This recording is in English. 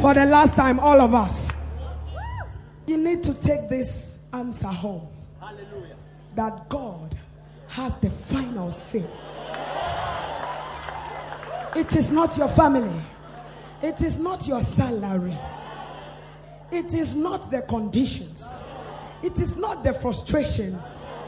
For the last time, all of us. You need to take this answer home. Hallelujah. That God has the final say. It is not your family. It is not your salary. It is not the conditions. It is not the frustrations.